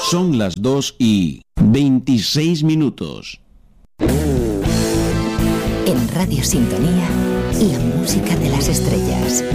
Son las 2:26. En Radio Sintonía, la música de las estrellas.